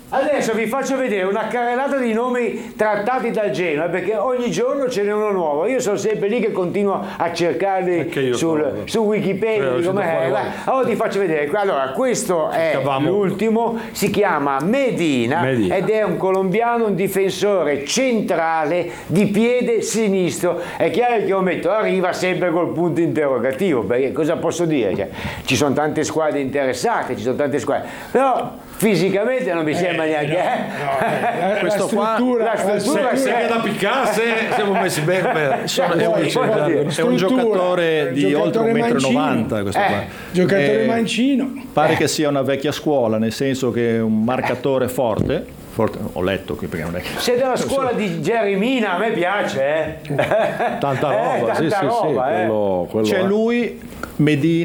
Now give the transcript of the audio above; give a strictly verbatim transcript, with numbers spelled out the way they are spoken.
Adesso vi faccio vedere una carrellata di nomi trattati dal Genoa, perché ogni giorno ce n'è uno nuovo. Io sono sempre lì che continuo a cercarli sul, su Wikipedia. Eh, com'è. Allora ti faccio vedere. Allora, questo è Cavamo. l'ultimo, si chiama Medina, Medina ed è un colombiano, un difensore centrale di piede sinistro. È chiaro che io metto arriva sempre col punto interrogativo, perché cosa posso dire? Cioè, ci sono tante squadre interessate, ci sono tante squadre, però fisicamente non mi sembra Eh, neanche no, eh. no, la- Questo la qua- struttura, la struttura- la Se è da piccasse siamo messi bene per... Sono- è, un, poi- è un struttura, giocatore di giocatore oltre un metro e mancino. novanta questo Eh, qua. giocatore Eh, mancino. Pare che sia una vecchia scuola, nel senso che è un marcatore forte, forte ho letto qui perché non è che... Sei della scuola di Geremina, a me piace, eh. Tanta Eh, roba, tanta sì, sì, sì, roba, eh. quello- quello C'è è. lui, Medina